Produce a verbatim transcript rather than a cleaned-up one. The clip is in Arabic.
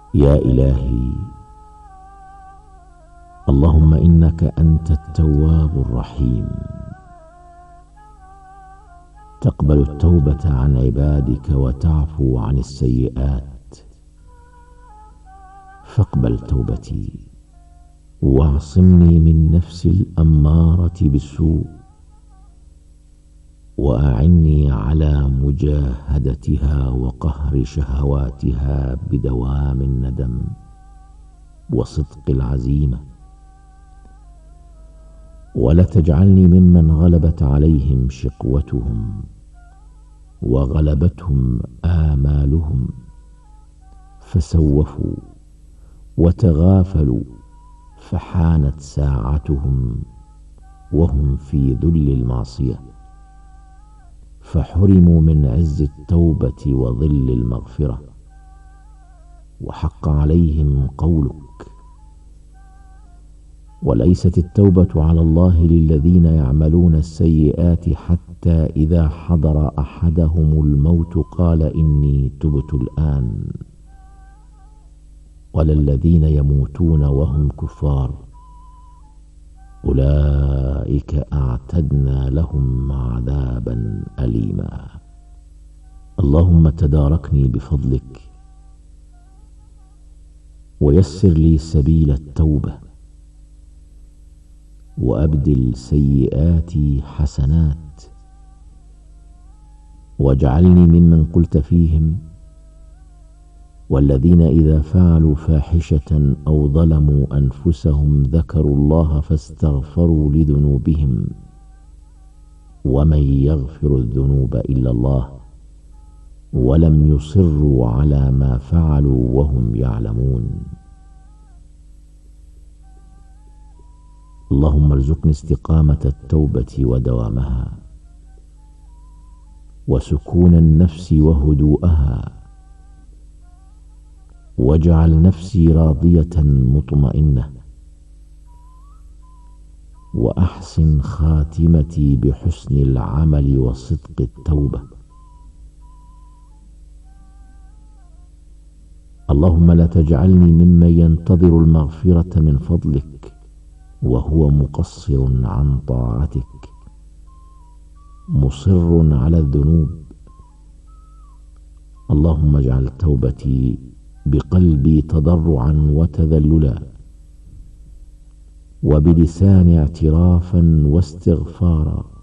يا إلهي، اللهم إنك أنت التواب الرحيم، تقبل التوبة عن عبادك وتعفو عن السيئات، فاقبل توبتي واعصمني من نفس الأمارة بالسوء، وأعني على مجاهدتها وقهر شهواتها بدوام الندم وصدق العزيمة، ولا تجعلني ممن غلبت عليهم شقوتهم وغلبتهم آمالهم فسوفوا وتغافلوا فحانت ساعتهم وهم في ذل المعصية، فحرموا من عز التوبة وظل المغفرة، وحق عليهم قولك: وليست التوبة على الله للذين يعملون السيئات حتى إذا حضر أحدهم الموت قال إني تبت الآن، ولا الذين يموتون وهم كفار، أولئك أعتدنا لهم عذابا أليما. اللهم تداركني بفضلك ويسر لي سبيل التوبة، وأبدل سيئاتي حسنات، واجعلني ممن قلت فيهم: والذين إذا فعلوا فاحشة أو ظلموا أنفسهم ذكروا الله فاستغفروا لذنوبهم ومن يغفر الذنوب إلا الله ولم يصروا على ما فعلوا وهم يعلمون. اللهم ارزقني استقامة التوبة ودوامها، وسكون النفس وهدوءها، واجعل نفسي راضية مطمئنة، وأحسن خاتمتي بحسن العمل وصدق التوبة. اللهم لا تجعلني ممن ينتظر المغفرة من فضلك وهو مقصر عن طاعتك مصر على الذنوب. اللهم اجعل توبتي بقلبي تضرعا وتذللا، وبلسان اعترافا واستغفارا،